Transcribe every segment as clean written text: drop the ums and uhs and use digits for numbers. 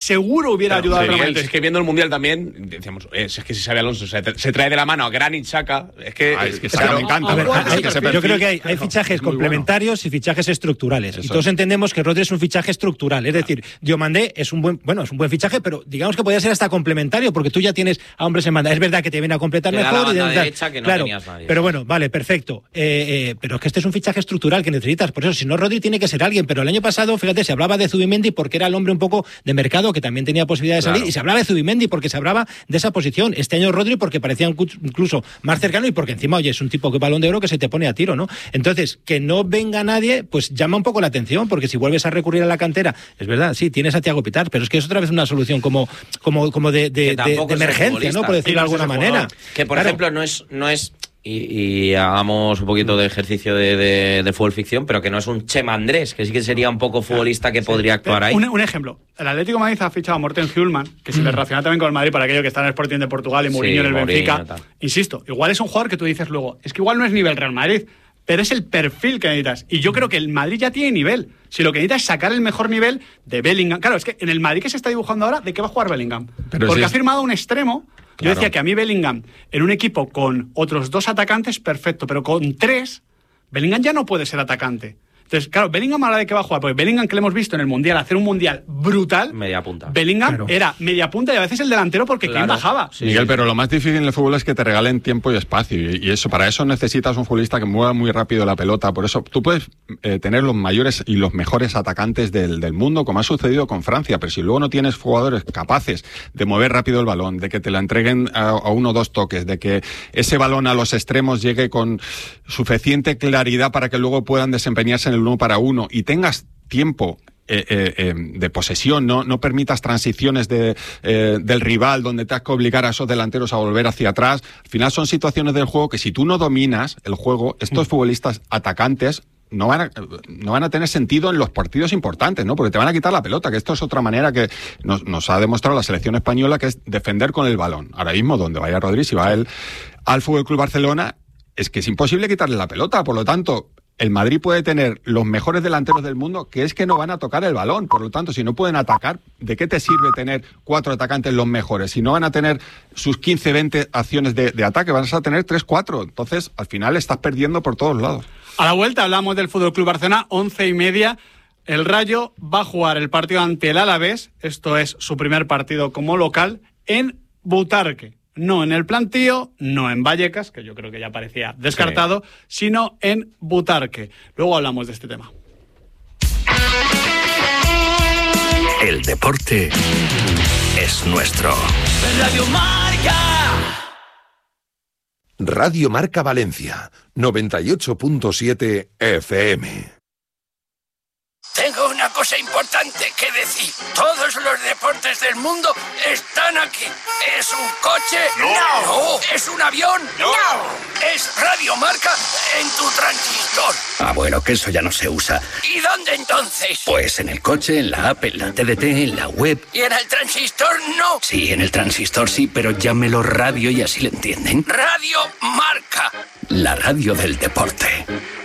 seguro hubiera ayudado realmente. Es que viendo el Mundial también, decíamos, es que si sabe Alonso, se trae de la mano a Granit Xhaka, es que me encanta. Yo creo que hay fichajes complementarios y fichajes estructurales. Y todos entendemos que Rodri es un fichaje estructural. Es decir, Diomandé es un buen fichaje, pero digamos que podría ser hasta complementario, porque tú ya tienes a hombres en banda. Es verdad que te viene a completar mejor. La derecha que no tenías nadie. Pero bueno, vale, perfecto. Pero es que este es un fichaje estructural que necesitas. Por eso, si no, Rodri tiene que ser alguien. Pero el año pasado, fíjate, se hablaba de Zubimendi porque era el hombre un poco de mercado que también tenía posibilidad de salir. Y se hablaba de Zubimendi porque se hablaba de esa posición. Este año Rodri porque parecía incluso más cercano y porque encima, oye, es un tipo que Balón de Oro que se te pone a tiro, ¿no? Entonces, que no venga nadie, pues llama un poco la atención, porque si vuelves a recurrir a la cantera, es verdad, sí, tienes a Thiago Pitar, pero es que es otra vez una solución como de emergencia, ¿no? Por decirlo de alguna manera. Que, por ejemplo, no es y hagamos un poquito de ejercicio de fútbol ficción, pero que no es un Chema Andrés, que sí que sería un poco futbolista que podría actuar ahí. Un ejemplo, el Atlético de Madrid ha fichado a Morten Hjulman, que se le relaciona también con el Madrid para aquello que está en el Sporting de Portugal y Mourinho en el Benfica. Insisto, igual es un jugador que tú dices luego, es que igual no es nivel Real Madrid, pero es el perfil que necesitas. Y yo creo que el Madrid ya tiene nivel. Si lo que necesitas es sacar el mejor nivel de Bellingham. Claro, es que en el Madrid que se está dibujando ahora, ¿de qué va a jugar Bellingham? Porque ha firmado un extremo. Yo decía que a mí Bellingham, en un equipo con otros 2 atacantes, perfecto, pero con 3, Bellingham ya no puede ser atacante. Entonces, claro, Bellingham ahora de qué va a jugar, porque Bellingham que le hemos visto en el Mundial hacer un Mundial brutal, media punta. Bellingham era media punta y a veces el delantero porque ¿quién bajaba? Sí, Miguel, pero lo más difícil en el fútbol es que te regalen tiempo y espacio, y eso, para eso necesitas un futbolista que mueva muy rápido la pelota. Por eso tú puedes tener los mayores y los mejores atacantes del mundo, como ha sucedido con Francia, pero si luego no tienes jugadores capaces de mover rápido el balón, de que te la entreguen a 1 o 2 toques, de que ese balón a los extremos llegue con suficiente claridad para que luego puedan desempeñarse en el 1 para 1 y tengas tiempo de posesión, no permitas transiciones del rival donde te has que obligar a esos delanteros a volver hacia atrás. Al final son situaciones del juego que si tú no dominas el juego, estos futbolistas atacantes no van a tener sentido en los partidos importantes, ¿no? Porque te van a quitar la pelota, que esto es otra manera que nos ha demostrado la selección española, que es defender con el balón. Ahora mismo, donde vaya Rodri, si va él al Fútbol Club Barcelona, es que es imposible quitarle la pelota. Por lo tanto, el Madrid puede tener los mejores delanteros del mundo, que es que no van a tocar el balón. Por lo tanto, si no pueden atacar, ¿de qué te sirve tener 4 atacantes los mejores? Si no van a tener sus 15, 20 acciones de ataque, vas a tener 3, 4. Entonces, al final estás perdiendo por todos lados. A la vuelta hablamos del Fútbol Club Barcelona, 11:30. El Rayo va a jugar el partido ante el Alavés. Esto es su primer partido como local en Butarque. No en el Plantío, no en Vallecas, que yo creo que ya parecía descartado, sino en Butarque. Luego hablamos de este tema. El deporte es nuestro. Radio Marca. Radio Marca Valencia, 98.7 FM. Tengo una cosa importante que decir. Todos los deportes del mundo están aquí. ¿Es un coche? No. ¿Es un avión? No. Es Radio Marca en tu transistor. Ah, bueno, que eso ya no se usa. ¿Y dónde entonces? Pues en el coche, en la app, en la TDT, en la web. ¿Y en el transistor no? Sí, en el transistor sí, pero llámelo radio y así le entienden. Radio Marca. La radio del deporte.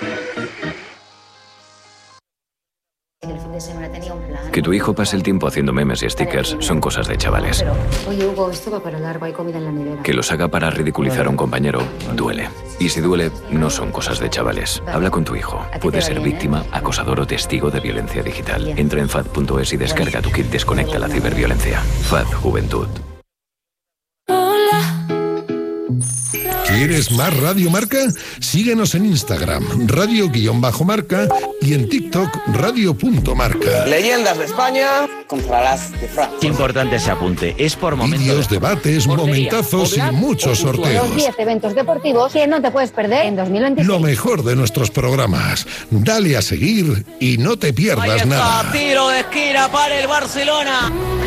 Que tu hijo pase el tiempo haciendo memes y stickers son cosas de chavales. Oye, Hugo, esto va para largo, hay comida en la nevera. Que los haga para ridiculizar a un compañero duele. Y si duele, no son cosas de chavales. Habla con tu hijo. Puede ser víctima, acosador o testigo de violencia digital. Entra en FAD.es y descarga tu kit Desconecta la ciberviolencia. FAD Juventud. ¿Quieres más Radio Marca? Síguenos en Instagram, radio_marca, y en TikTok, radio.marca. Leyendas de España contra las de Francia. Importante ese apunte, es por momentos. Vídeos, debates, momentazos y muchos sorteos. Los 10 eventos deportivos que no te puedes perder en 2026. Lo mejor de nuestros programas. Dale a seguir y no te pierdas nada. Tiro de esquina para el Barcelona.